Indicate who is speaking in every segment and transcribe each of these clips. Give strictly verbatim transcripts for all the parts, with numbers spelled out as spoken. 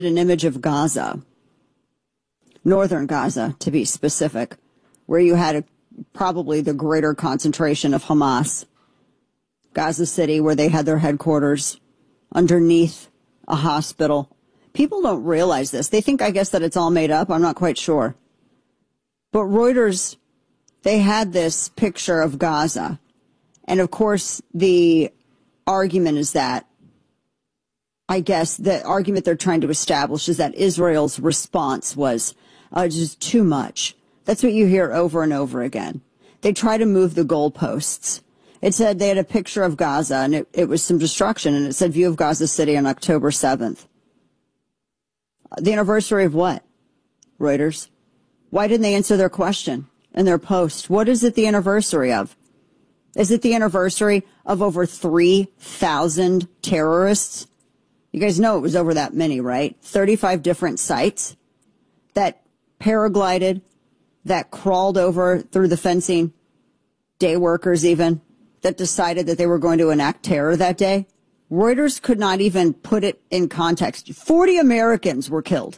Speaker 1: an image of Gaza, northern Gaza to be specific, where you had a, probably the greater concentration of Hamas. Gaza City, where they had their headquarters, underneath a hospital. People don't realize this. They think, I guess, that it's all made up. I'm not quite sure. But Reuters, they had this picture of Gaza. And, of course, the argument is that, I guess, the argument they're trying to establish is that Israel's response was uh, just too much. That's what you hear over and over again. They try to move the goalposts. It said they had a picture of Gaza, and it, it was some destruction, and it said view of Gaza City on October seventh. The anniversary of what? Reuters. Why didn't they answer their question in their post? What is it the anniversary of? Is it the anniversary of over three thousand terrorists? You guys know it was over that many, right? thirty-five different sites that paraglided, that crawled over through the fencing, day workers even, that decided that they were going to enact terror that day. Reuters could not even put it in context. forty Americans were killed.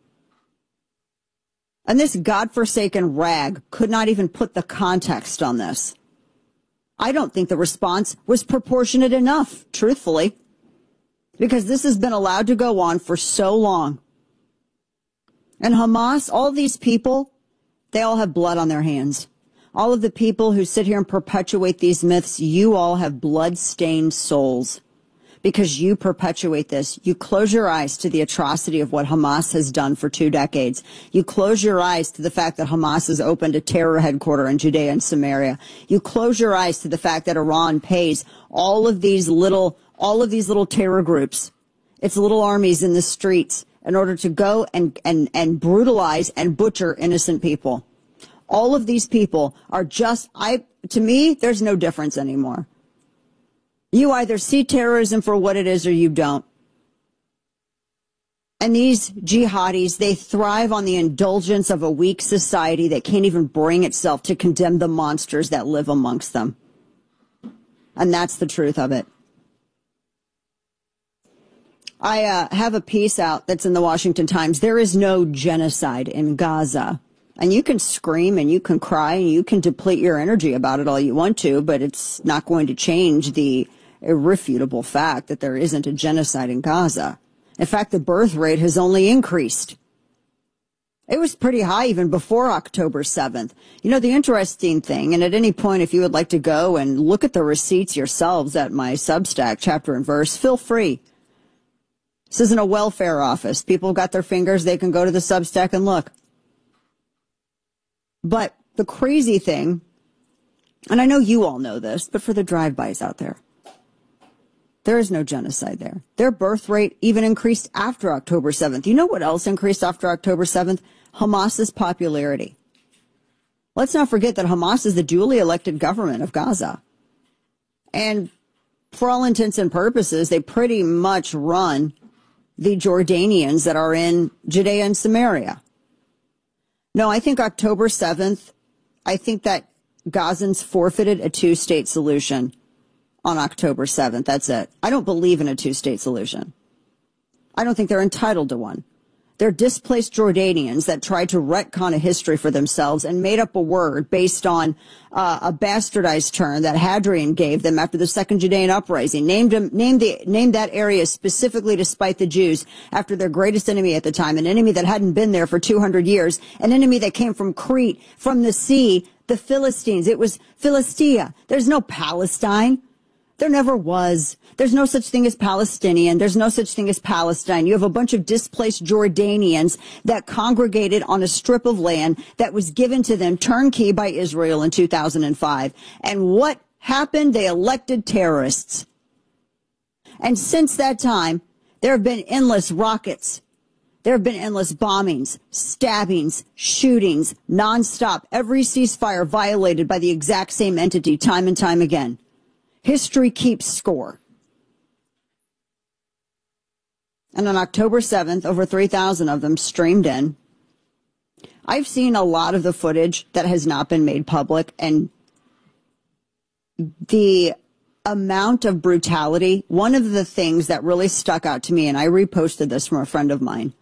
Speaker 1: And this godforsaken rag could not even put the context on this. I don't think the response was proportionate enough, truthfully, because this has been allowed to go on for so long. And Hamas, all these people, they all have blood on their hands. All of the people who sit here and perpetuate these myths, you all have blood-stained souls. Because you perpetuate this. You close your eyes to the atrocity of what Hamas has done for two decades. You close your eyes to the fact that Hamas has opened a terror headquarters in Judea and Samaria. You close your eyes to the fact that Iran pays all of these little, all of these little terror groups, its little armies in the streets, in order to go and, and, and brutalize and butcher innocent people. All of these people are just, I, to me, there's no difference anymore. You either see terrorism for what it is or you don't. And these jihadis, they thrive on the indulgence of a weak society that can't even bring itself to condemn the monsters that live amongst them. And that's the truth of it. I uh, have a piece out that's in the Washington Times. There is no genocide in Gaza. And you can scream and you can cry and you can deplete your energy about it all you want to, but it's not going to change the irrefutable fact that there isn't a genocide in Gaza. In fact, the birth rate has only increased. It was pretty high even before October seventh. You know, the interesting thing, and at any point, if you would like to go and look at the receipts yourselves at my Substack, chapter and verse, feel free. This isn't a welfare office. People got their fingers. They can go to the Substack and look. But the crazy thing, and I know you all know this, but for the drive-bys out there, there is no genocide there. Their birth rate even increased after October seventh. You know what else increased after October seventh? Hamas's popularity. Let's not forget that Hamas is the duly elected government of Gaza. And for all intents and purposes, they pretty much run the Jordanians that are in Judea and Samaria. No, I think October seventh, I think that Gazans forfeited a two-state solution on October seventh. That's it. I don't believe in a two-state solution. I don't think they're entitled to one. They're displaced Jordanians that tried to retcon a history for themselves and made up a word based on uh, a bastardized term that Hadrian gave them after the Second Judean Uprising. Named them, named the, named that area specifically to spite the Jews after their greatest enemy at the time, an enemy that hadn't been there for two hundred years, an enemy that came from Crete, from the sea, the Philistines. It was Philistia. There's no Palestine. There never was. There's no such thing as Palestinian. There's no such thing as Palestine. You have a bunch of displaced Jordanians that congregated on a strip of land that was given to them turnkey by Israel in two thousand five. And what happened? They elected terrorists. And since that time, there have been endless rockets. There have been endless bombings, stabbings, shootings, nonstop. Every ceasefire violated by the exact same entity time and time again. History keeps score. And on October seventh, over three thousand of them streamed in. I've seen a lot of the footage that has not been made public, and the amount of brutality, one of the things that really stuck out to me, and I reposted this from a friend of mine,